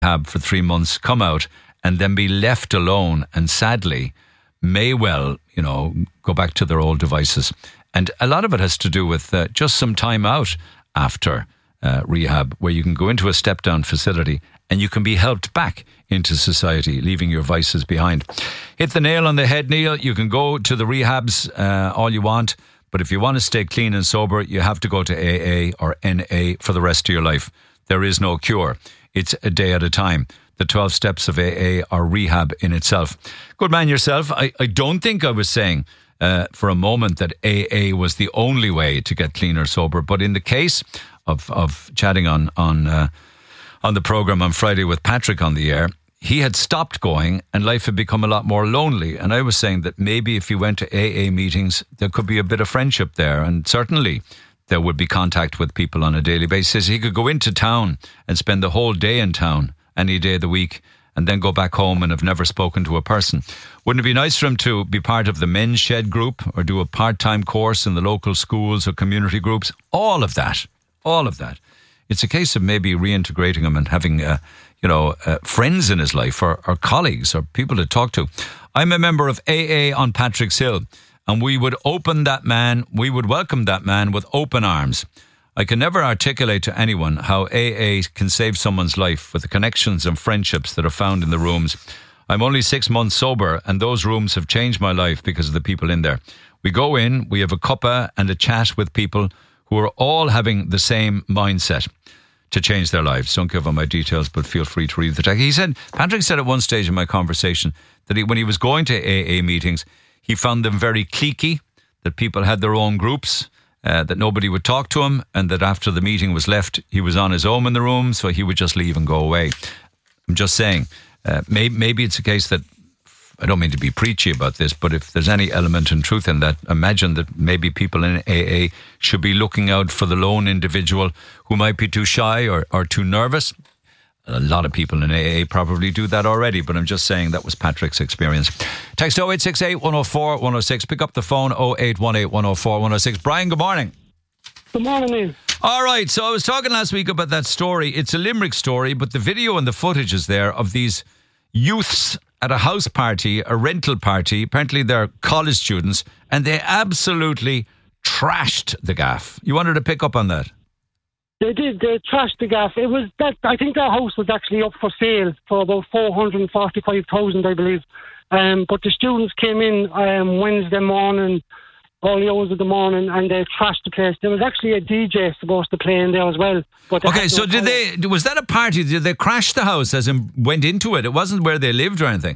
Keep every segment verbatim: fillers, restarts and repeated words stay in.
rehab for three months, come out, and then be left alone, and sadly may well, you know, go back to their old devices. And a lot of it has to do with uh, just some time out after uh, rehab, where you can go into a step-down facility and you can be helped back into society, leaving your vices behind. Hit the nail on the head, Neil. You can go to the rehabs uh, all you want, but if you want to stay clean and sober, you have to go to A A or N A for the rest of your life. There is no cure. It's a day at a time. The twelve steps of A A are rehab in itself. Good man yourself. I, I don't think I was saying uh, for a moment that A A was the only way to get clean or sober, but in the case of, of chatting on on uh, on the programme on Friday with Patrick on the air, he had stopped going and life had become a lot more lonely. And I was saying that maybe if he went to A A meetings, there could be a bit of friendship there. And certainly there would be contact with people on a daily basis. He could go into town and spend the whole day in town, any day of the week, and then go back home and have never spoken to a person. Wouldn't it be nice for him to be part of the men's shed group or do a part-time course in the local schools or community groups? All of that. All of that. It's a case of maybe reintegrating him and having, uh, you know, uh, friends in his life or, or colleagues or people to talk to. I'm a member of A A on Patrick's Hill, and we would open that man, we would welcome that man with open arms. I can never articulate to anyone how A A can save someone's life with the connections and friendships that are found in the rooms. I'm only six months sober, and those rooms have changed my life because of the people in there. We go in, we have a cuppa and a chat with people who are all having the same mindset to change their lives. Don't give them my details, but feel free to read the text. He said, Patrick said at one stage in my conversation that he, when he was going to A A meetings, he found them very cliquey, that people had their own groups, uh, that nobody would talk to him, and that after the meeting was left, he was on his own in the room, so he would just leave and go away. I'm just saying, uh, maybe, maybe it's a case that, I don't mean to be preachy about this, but if there's any element in truth in that, imagine that maybe people in A A should be looking out for the lone individual who might be too shy or, or too nervous. A lot of people in A A probably do that already, but I'm just saying that was Patrick's experience. Text oh eight six eight, one oh four, one oh six. Pick up the phone, oh eight one eight, one oh four, one oh six. Brian, good morning. Good morning, Neil. All right, so I was talking last week about that story. It's a Limerick story, but the video and the footage is there of these youths at a house party, a rental party. Apparently they're college students, and they absolutely trashed the gaff. You wanted to pick up on that? They did. They trashed the gaff. It was that. I think that house was actually up for sale for about four hundred forty-five thousand, I believe. Um, but the students came in um, Wednesday morning, early hours of the morning, and they trashed the place. There was actually a D J supposed to play in there as well. But okay, so did they? Was that a party? Did they crash the house as in went into it? It wasn't where they lived or anything?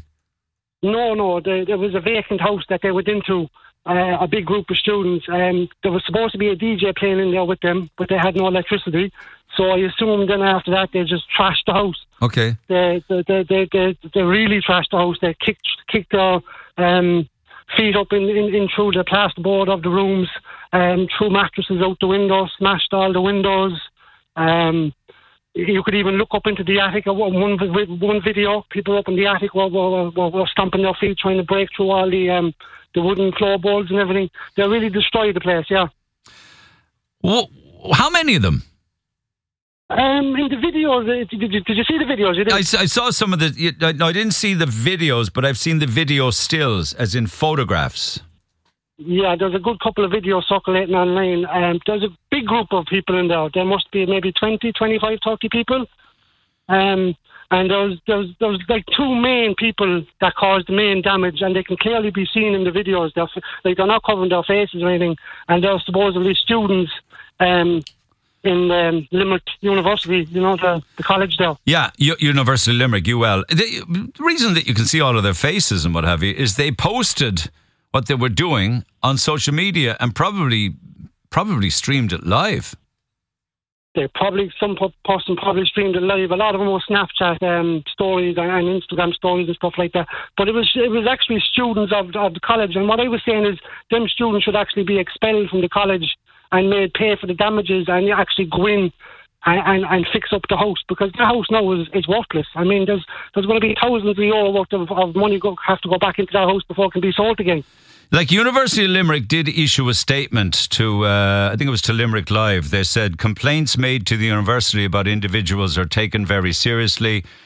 No, no. They, there was a vacant house that they went into. Uh, a big group of students. Um, there was supposed to be a D J playing in there with them, but they had no electricity. So I assume then after that they just trashed the house. Okay. They they they they, they, they really trashed the house. They kicked kicked their um, feet up in, in, in through the plasterboard of the rooms, um, threw mattresses out the windows, smashed all the windows. Um, you could even look up into the attic. One one video, people up in the attic were were, were, were stomping their feet, trying to break through all the um, the wooden floorboards and everything. They really destroyed the place, yeah. Well, how many of them? Um, in the videos, uh, did, you, did you see the videos? You did? I, I saw some of the, no, I didn't see the videos, but I've seen the video stills, as in photographs. Yeah, there's a good couple of videos circulating online. Um, there's a big group of people in there. There must be maybe twenty, twenty-five, thirty people. Um, and there was, there, was, there was like two main people that caused the main damage, and they can clearly be seen in the videos. They're, like, they're not covering their faces or anything, and they're supposedly students um, in um, Limerick University, you know, the, the college there. Yeah, U- University of Limerick, U L. The, the reason that you can see all of their faces and what have you is they posted what they were doing on social media and probably probably streamed it live. They probably, some person probably streamed it live. A lot of them were Snapchat um, stories and, and Instagram stories and stuff like that. But it was it was actually students of, of the college. And what I was saying is, them students should actually be expelled from the college and made pay for the damages and actually go in and, and, and fix up the house, because the house now is, is worthless. I mean, there's there's going to be thousands of euro worth of, of money go, have to go back into that house before it can be sold again. Like University of Limerick did issue a statement to, uh, I think it was to Limerick Live. They said complaints made to the university about individuals are taken very seriously.